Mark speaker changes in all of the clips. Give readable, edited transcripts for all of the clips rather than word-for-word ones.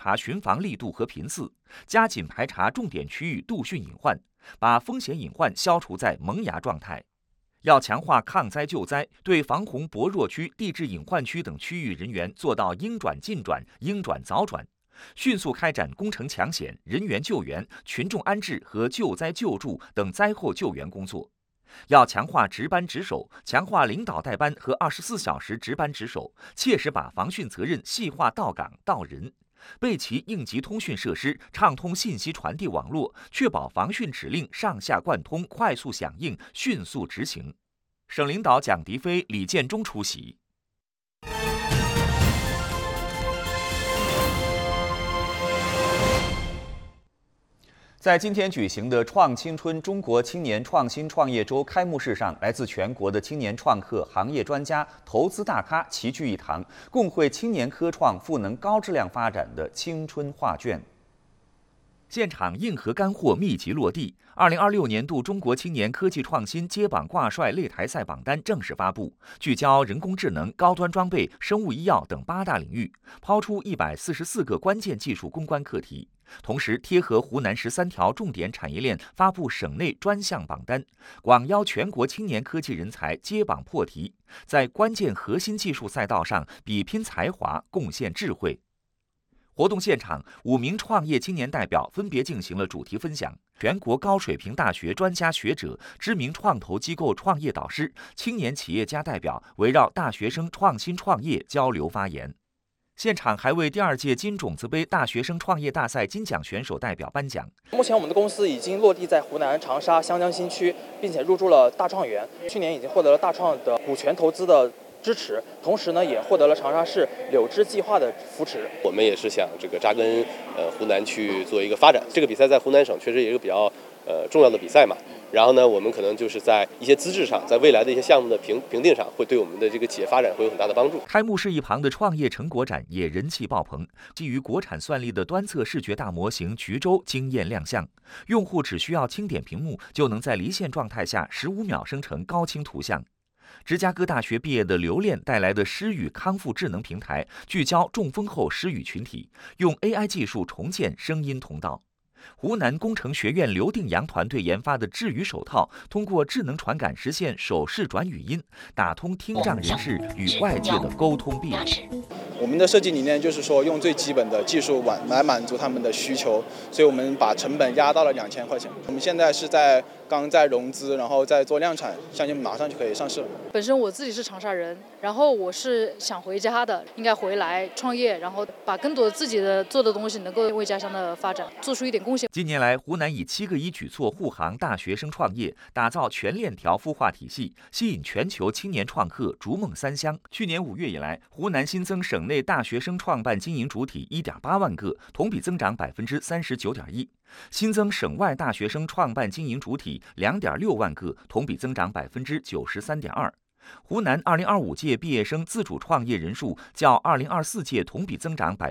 Speaker 1: 查巡防力度和频次，加紧排查重点区域杜汛隐患，把风险隐患消除在萌芽状态。要强化抗灾救灾，对防洪薄弱区、地质隐患区等区域人员做到应转尽转、应转早转，迅速开展工程抢险、人员救援、群众安置和救灾救助等灾后救援工作。要强化值班值守，强化领导带班和24小时值班值守，切实把防汛责任细化到岗到人，备齐应急通讯设施，畅通信息传递网络，确保防汛指令上下贯通、快速响应、迅速执行。省领导蒋迪飞、李建忠出席。在今天举行的创青春中国青年创新创业周开幕式上，来自全国的青年创客、行业专家、投资大咖齐聚一堂，共绘青年科创赋能高质量发展的青春画卷。现场硬核干货密集落地，2026年度中国青年科技创新接榜挂帅擂台赛榜单正式发布，聚焦人工智能、高端装备、生物医药等8大领域，抛出144个关键技术攻关课题。同时，贴合湖南13条重点产业链，发布省内专项榜单，广邀全国青年科技人才接榜破题，在关键核心技术赛道上比拼才华，贡献智慧。活动现场，5名创业青年代表分别进行了主题分享，全国高水平大学专家学者、知名创投机构创业导师、青年企业家代表围绕大学生创新创业交流发言。现场还为第2届金种子杯大学生创业大赛金奖选手代表颁奖。
Speaker 2: 目前我们的公司已经落地在湖南长沙湘江新区，并且入驻了大创园，去年已经获得了大创的股权投资的支持，同时呢，也获得了长沙市柳枝计划的扶持。
Speaker 3: 我们也是想扎根湖南去做一个发展。这个比赛在湖南省确实也是一个比较重要的比赛嘛。然后呢，我们可能就是在一些资质上，在未来的一些项目的评定上，会对我们的这个企业发展会有很大的帮助。
Speaker 1: 开幕式一旁的创业成果展也人气爆棚，基于国产算力的端侧视觉大模型橘洲惊艳亮相，用户只需要轻点屏幕，就能在离线状态下15秒生成高清图像。芝加哥大学毕业的刘恋带来的失语康复智能平台，聚焦中风后失语群体，用 AI 技术重建声音通道。湖南工程学院刘定阳团队研发的智语手套，通过智能传感实现手势转语音，打通听障人士与外界的沟通壁垒。
Speaker 4: 我们的设计理念就是说，用最基本的技术来满足他们的需求，所以我们把成本压到了2000块钱。我们现在是刚在融资，然后在做量产，相信马上就可以上市了。
Speaker 5: 本身我自己是长沙人，然后我是想回家的，应该回来创业，然后把更多自己的做的东西能够为家乡的发展做出一点贡献。
Speaker 1: 近年来，湖南以7个一举措护航大学生创业，打造全链条孵化体系，吸引全球青年创客逐梦三乡。去年5月以来，湖南新增省内大学生创办经营主体1.8万个，同比增长39.1%；新增省外大学生创办经营主体2.6万个，同比增长93.2%。湖南2025届毕业生自主创业人数较2024届同比增长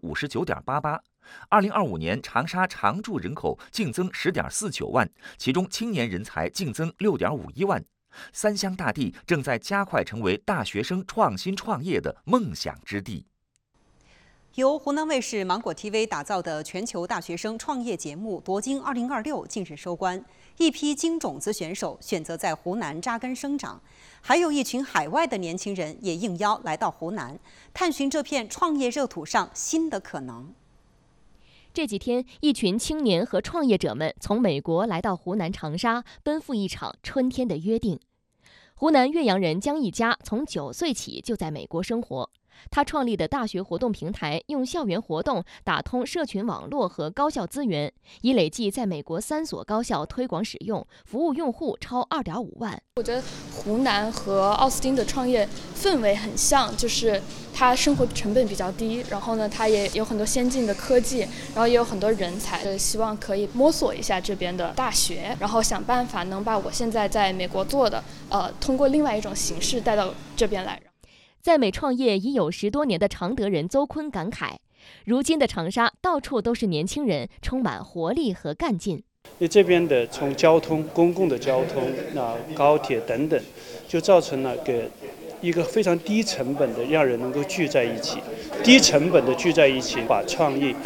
Speaker 1: 59.88%。2025年长沙常住人口净增10.49万，其中青年人才净增6.51万。三湘大地正在加快成为大学生创新创业的梦想之地。
Speaker 6: 由湖南卫视芒果 TV 打造的全球大学生创业节目夺金2026近日收官，一批金种子选手选择在湖南扎根生长，还有一群海外的年轻人也应邀来到湖南，探寻这片创业热土上新的可能。
Speaker 7: 这几天，一群青年和创业者们从美国来到湖南长沙，奔赴一场春天的约定。湖南岳阳人江一佳从9岁起就在美国生活。他创立的大学活动平台用校园活动打通社群网络和高校资源，已累计在美国3所高校推广使用，服务用户超2.5万。
Speaker 8: 我觉得湖南和奥斯汀的创业氛围很像，就是它生活成本比较低，然后呢，它也有很多先进的科技，然后也有很多人才，希望可以摸索一下这边的大学，然后想办法能把我现在在美国做的，通过另外一种形式带到这边来。
Speaker 7: 在美创业已有10多年的常德人邹坤感慨，如今的长沙到处都是年轻人，充满活力和干劲。
Speaker 9: 因为这边的从交通、公共的交通、高铁等等，就造成了给一个非常低成本的让人能够聚在一起，低成本的聚在一起，把创意